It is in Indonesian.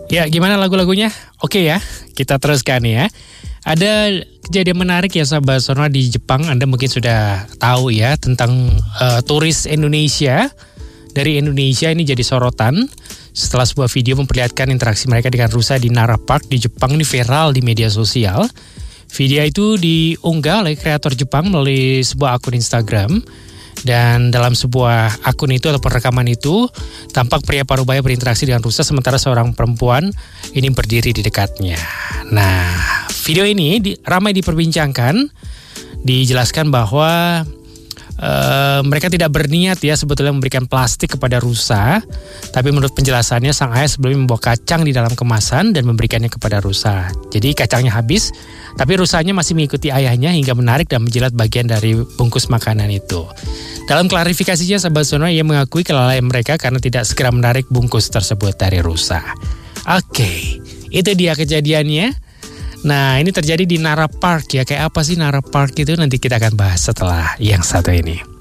Ya, gimana lagu-lagunya? Oke ya, kita teruskan ya. Ada kejadian menarik ya sahabat Sonora di Jepang. Anda mungkin sudah tahu ya tentang turis Indonesia. Dari Indonesia ini jadi sorotan setelah sebuah video memperlihatkan interaksi mereka dengan rusa di Nara Park di Jepang. Ini viral di media sosial. Video itu diunggah oleh kreator Jepang melalui sebuah akun Instagram. Dan dalam sebuah akun itu ataupun rekaman itu tampak pria parubaya berinteraksi dengan rusa sementara seorang perempuan ini berdiri di dekatnya. Nah, video ini ramai diperbincangkan, dijelaskan bahwa mereka tidak berniat ya sebetulnya memberikan plastik kepada rusa, tapi menurut penjelasannya sang ayah sebelumnya membawa kacang di dalam kemasan dan memberikannya kepada rusa. Jadi kacangnya habis, tapi rusanya masih mengikuti ayahnya hingga menarik dan menjilat bagian dari bungkus makanan itu. Dalam klarifikasinya, sahabat Sonora, ia mengakui kelalaian mereka karena tidak segera menarik bungkus tersebut dari rusa. Oke, itu dia kejadiannya. Nah, ini terjadi di Nara Park ya. Kayak apa sih Nara Park itu? Nanti kita akan bahas setelah yang satu ini.